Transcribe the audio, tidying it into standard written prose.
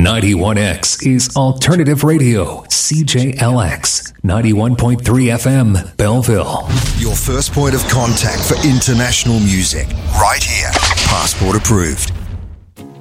91X is Alternative Radio, CJLX, 91.3 FM, Belleville. Your first point of contact for international music, right here. Passport approved.